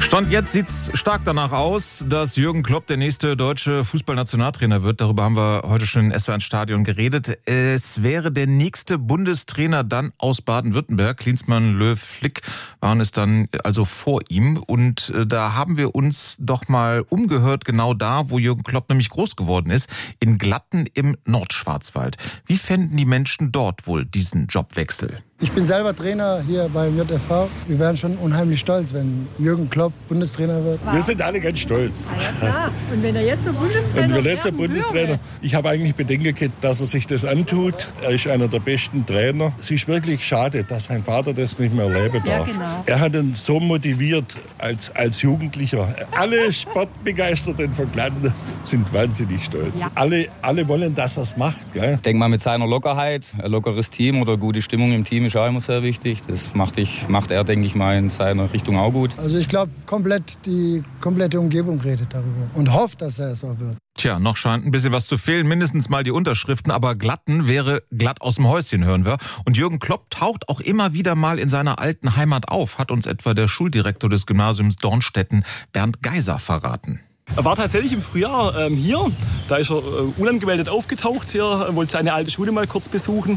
Stand jetzt sieht's stark danach aus, dass Jürgen Klopp der nächste deutsche Fußballnationaltrainer wird. Darüber haben wir heute schon im SWR-Stadion geredet. Es wäre der nächste Bundestrainer dann aus Baden-Württemberg. Klinsmann, Löw, Flick waren es dann also vor ihm. Und da haben wir uns doch mal umgehört, genau da, wo Jürgen Klopp nämlich groß geworden ist, in Glatten im Nordschwarzwald. Wie fänden die Menschen dort wohl diesen Jobwechsel? Ich bin selber Trainer hier beim JFV. Wir wären schon unheimlich stolz, wenn Jürgen Klopp Bundestrainer wird. Wir sind alle ganz stolz. Ja, klar. Und wenn er jetzt so Bundestrainer wäre? Ich habe eigentlich Bedenken gehabt, dass er sich das antut. Er ist einer der besten Trainer. Es ist wirklich schade, dass sein Vater das nicht mehr erleben darf. Ja, genau. Er hat ihn so motiviert als Jugendlicher. Alle Sportbegeisterten von Glatten sind wahnsinnig stolz. Ja. Alle wollen, dass er es macht. Gell? Ich denke mal, mit seiner Lockerheit, ein lockeres Team oder gute Stimmung im Team ist auch immer sehr wichtig. Das macht er, denke ich mal, in seiner Richtung auch gut. Also ich glaube, die komplette Umgebung redet darüber und hofft, dass er es auch wird. Tja, noch scheint ein bisschen was zu fehlen, mindestens mal die Unterschriften, aber Glatten wäre glatt aus dem Häuschen, hören wir. Und Jürgen Klopp taucht auch immer wieder mal in seiner alten Heimat auf, hat uns etwa der Schuldirektor des Gymnasiums Dornstetten, Bernd Geiser, verraten. Er war tatsächlich im Frühjahr hier, da ist er unangemeldet aufgetaucht hier, wollte seine alte Schule mal kurz besuchen.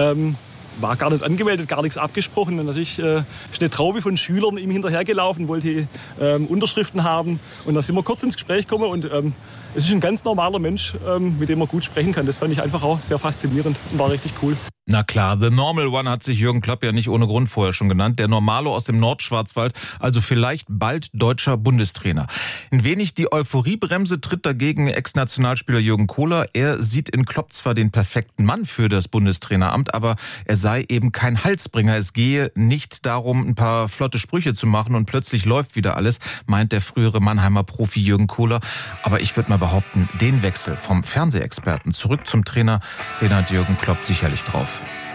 War gar nicht angemeldet, gar nichts abgesprochen. Und natürlich ist eine Traube von Schülern ihm hinterhergelaufen, wollte Unterschriften haben. Und da sind wir kurz ins Gespräch gekommen und es ist ein ganz normaler Mensch, mit dem man gut sprechen kann. Das fand ich einfach auch sehr faszinierend und war richtig cool. Na klar, The Normal One hat sich Jürgen Klopp ja nicht ohne Grund vorher schon genannt. Der Normalo aus dem Nordschwarzwald, also vielleicht bald deutscher Bundestrainer. Ein wenig die Euphoriebremse tritt dagegen Ex-Nationalspieler Jürgen Kohler. Er sieht in Klopp zwar den perfekten Mann für das Bundestraineramt, aber er sei eben kein Halsbringer. Es gehe nicht darum, ein paar flotte Sprüche zu machen und plötzlich läuft wieder alles, meint der frühere Mannheimer Profi Jürgen Kohler. Aber ich würde mal behaupten, den Wechsel vom Fernsehexperten zurück zum Trainer, den hat Jürgen Klopp sicherlich drauf.